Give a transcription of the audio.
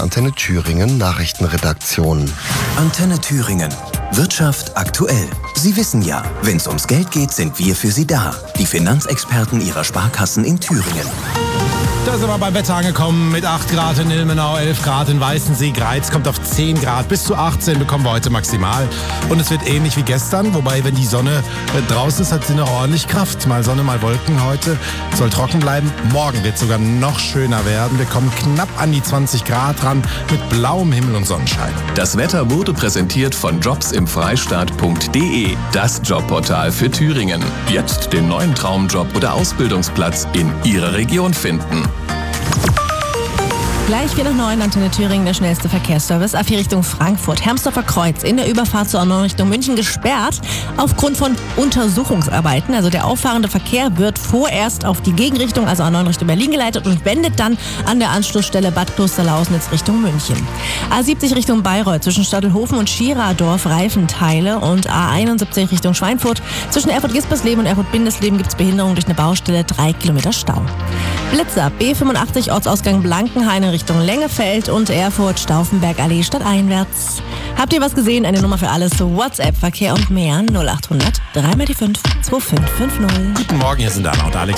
Antenne Thüringen Nachrichtenredaktion. Antenne Thüringen. Wirtschaft aktuell. Sie wissen ja, wenn es ums Geld geht, sind wir für Sie da. Die Finanzexperten Ihrer Sparkassen in Thüringen. Da sind wir beim Wetter angekommen mit 8 Grad in Ilmenau, 11 Grad in Weißensee. Greiz kommt auf 10 Grad, bis zu 18 bekommen wir heute maximal. Und es wird ähnlich wie gestern, wobei, wenn die Sonne draußen ist, hat sie eine ordentliche Kraft. Mal Sonne, mal Wolken heute. Soll trocken bleiben. Morgen wird es sogar noch schöner werden. Wir kommen knapp an die 20 Grad ran mit blauem Himmel und Sonnenschein. Das Wetter wurde präsentiert von jobsimfreistaat.de, das Jobportal für Thüringen. Jetzt den neuen Traumjob oder Ausbildungsplatz in Ihrer Region finden. Gleich 4:09 Antenne Thüringen, der schnellste Verkehrsservice. A4 Richtung Frankfurt. Hermsdorfer Kreuz in der Überfahrt zur A9 Richtung München gesperrt aufgrund von Untersuchungsarbeiten. Also der auffahrende Verkehr wird vorerst auf die Gegenrichtung, also A9 Richtung Berlin geleitet und wendet dann an der Anschlussstelle Bad Klosterlausnitz Richtung München. A70 Richtung Bayreuth zwischen Stadtelhofen und Schieradorf Reifenteile und A71 Richtung Schweinfurt. Zwischen Erfurt-Gispersleben und Erfurt-Bindesleben gibt es Behinderung durch eine Baustelle, 3 Kilometer Stau. Blitzer, B85 Ortsausgang Blankenhain Richtung Lengefeld und Erfurt, Stauffenberg-Allee stadteinwärts. Habt ihr was gesehen? Eine Nummer für alles, WhatsApp, Verkehr und mehr, 0800 3x5 2550. Guten Morgen, hier sind Anna und Alex.